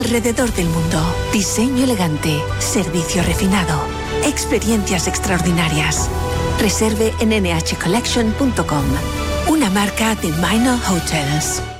alrededor del mundo. Diseño elegante, servicio refinado, experiencias extraordinarias. Reserve en nhcollection.com. Una marca de Minor Hotels.